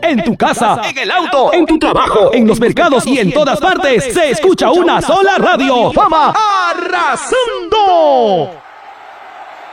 en tu casa, en el auto, en tu trabajo, en los mercados y en todas partes se escucha una sola radio. ¡Fama Arrasando!